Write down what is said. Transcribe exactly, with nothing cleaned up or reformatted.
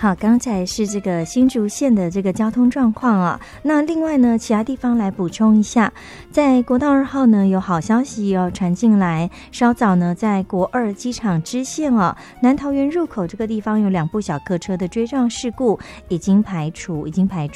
好，刚才是这个新竹县的这个交通状况啊。那另外呢，其他地方来补充一下，在国道二号呢有好消息要传进来，稍早呢在国二机场支线啊南桃园入口这个地方有两部小客车的追撞事故已经排除，已经排除。